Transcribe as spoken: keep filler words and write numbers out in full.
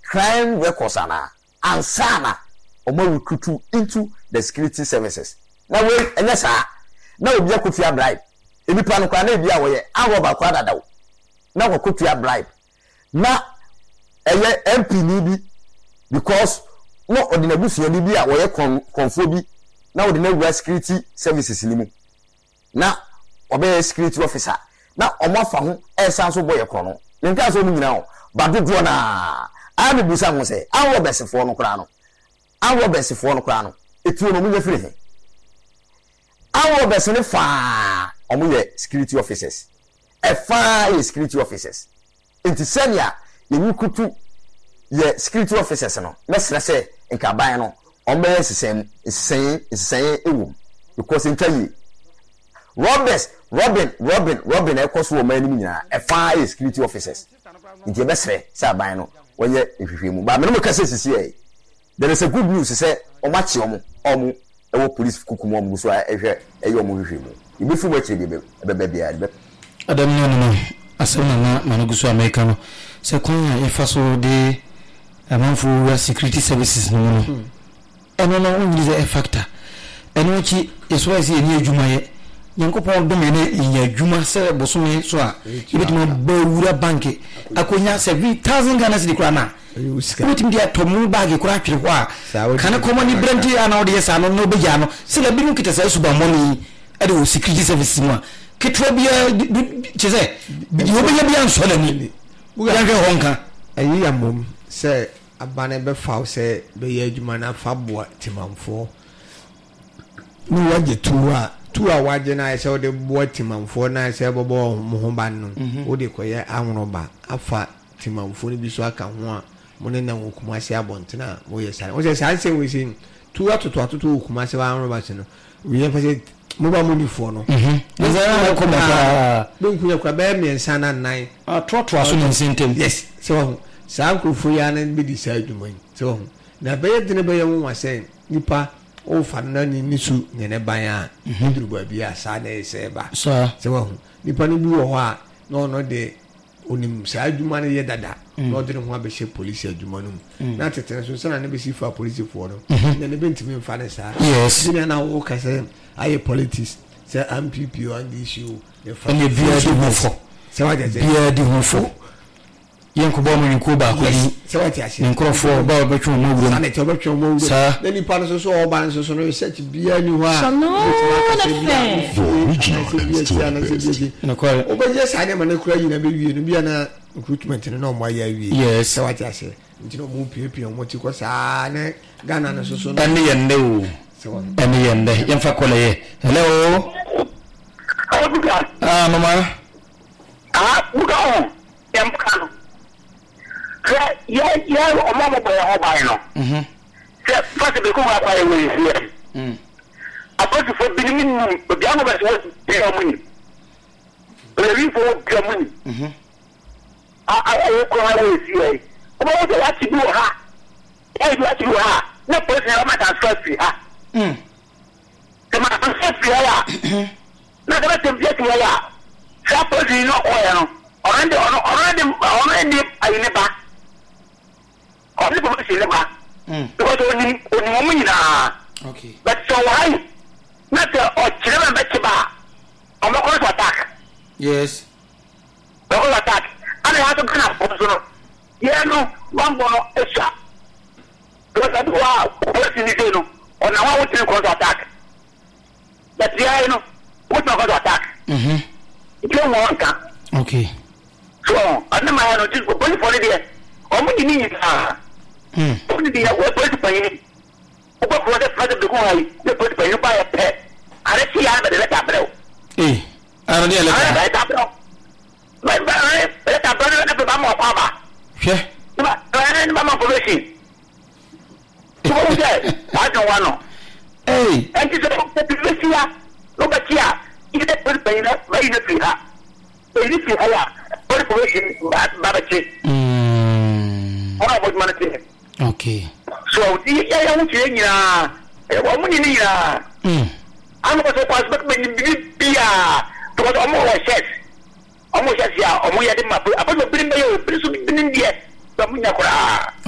crime records ana ansana omo recruit into the security services na we enya saa na obi akotua bribe ebi plan kwa na ebi a wo ye awoba kwa dadawo na ko kotua bribe na eye M P ni bi because no ordinary suye ni bi a wo ye konfo bi na ordinary security services ni mu na obe security officer na omo afa ho esan so boye krono nka so mu nyina ho badodo na ami busa ho se awo besefo no kra no awo besefo no kra no etuo no mu nya firi he awo besene fa omo ye security officers e fa ye security officers enti senia ye nukutu ye security officers no mesra se nka ban no omo ye sesen sesen sesen ewu because ntayi Robbers, Robin, Robin, Robin, I cost for many minutes. A fire security officers. In the best way, Sabino, when you if you move. But no cases is here. There is a good news to say, or much young, or more police cucumum, so I hear a young movie. You will feel what you be a baby. I don't know. I said, Managusu Americano. Second, if I saw the amount for security services, no, and no only is a factor. And what is why is here, Jumaye. Yankopon domene in Juma se bosome so a ibetuma bawura bank akonya seven thousand Ghana cedi krana utim dia tomu bag kura twere ho a kana komani brandi ana ode yesa no no beja no se la binu kita sa suba money e de security service mu ketwa bia cheze bi obeya bia nso na ni yanke honka ayi amom se abane be fa se be ye adwuma na fa boa timamfo ni waje tuwa tu a waje na ese o de bo timamfo na ese bobo mo ho ban no o de koye anwroba afa timamfo ni bi so aka ho a mo ne na wokumase abontena mo ye sare o se sare se we sin tu atoto atoto wokumase wa anwroba se no we ye fa se mo ba mo ni fo no mhm na ko ma be nkunya kwa be me nsa na nan a trotro aso ni sentem yes so sa nkrofo ya na be di sa adwuma so na be ye de be ye wo wa se nipa o fanna ni nisu nyene ban a ndurugba bia sa na eseba so se wa hu nipa no bi wo ho a no no de onim sa adwuma ne ye dada no de ho abehye police adwuma no na tetene so sana ne be si fa police fo no ne ne bentimi mfa ne sa yes ni na wo ka se aye politics se M P P on the issue the fa ne bia di ho fo se wa je bia di ho fo yanko ba mu ko ba ko ni se wa ti ase nkrofo ba ba twa mo wuro na te ba twa mo wuro na ni pa no so so oba no so no research bia ni ho a na ko o ba je sa ne ma na kura yi na be wie no bia na recruitment no na mo ya wie yes se wa ti ase nti no mo pie pie mo ti ko sa ne Ghana no so so no ene yende o se wa ene yende yemfa kola ye hello ah mama ah buga on em kanu ya ya o mama boy o bai no mhm se fast be ko wa kwa we here mhm apotu fo binimi ni obi amo be so be amuni le ri fo be amuni mhm a a ko ha we here o mo de ya ti du ha e du ati ha na police na ma transfer fee ha mhm se ma transfer fee ya na da tem je ti ya sa police no o ya no already already already ayine ba only for see ba mm because oni oni mo nyina okay but so why not o chire ba ba o mo ko attack yes o ko attack ana ha to kana for so no ye no one bono extra because that wa police ni dey no ona wa what ko attack but ye no what ko attack mhm it don't want okay so ana ma no just go for there o mo ni ni ah mm o ni dia o police pa ni o ko ko de fada de ko ai de police pa ni ba ya pe are si ya ba de ta breo eh ara dia le ta ta breo ba ba re ta breo na ba mo kwa ba she ba ba ni ba mo police so o je I don't want no eh and this is the police ya no ba kia ide police pa ni ba ni fi ha ba ni fi ha ya police ba ba che mm ora bo man che okay so ya ya mu che nyina e wo mu ni ni ya mm anu ko so pass back me ni bia to ko mo wa chef o mo chef ya o mo ya de ma apo no bi me yo bi so bi ni die to mu nya kora